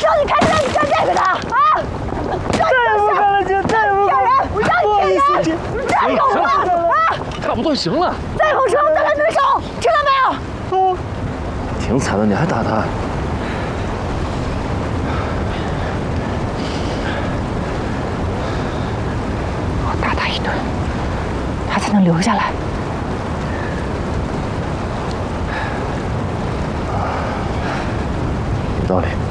叫你开车，你干这个的啊！再也不干了，姐，再也不干了！我让你骗人！你再搞我啊！ 差不多行了。 再碰车，我再来分手，听到没有？ 挺惨的，你还打他？ 我打他一顿，他才能留下来。 有道理。